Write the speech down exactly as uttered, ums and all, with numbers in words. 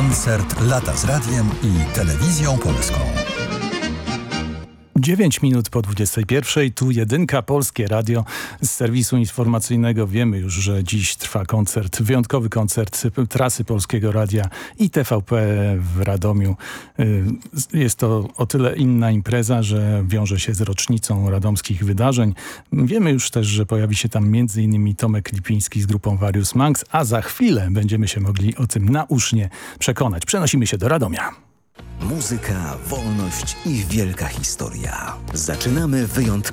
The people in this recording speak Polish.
Koncert lata z radiem i telewizją polską. dziewięć minut po dwudziestej pierwszej, tu Jedynka, Polskie Radio z serwisu informacyjnego. Wiemy już, że dziś trwa koncert, wyjątkowy koncert trasy Polskiego Radia i T V P w Radomiu. Jest to o tyle inna impreza, że wiąże się z rocznicą radomskich wydarzeń. Wiemy już też, że pojawi się tam między innymi Tomek Lipiński z grupą Various Monks, a za chwilę będziemy się mogli o tym nausznie przekonać. Przenosimy się do Radomia. Muzyka, wolność i wielka historia. Zaczynamy wyjątkowo.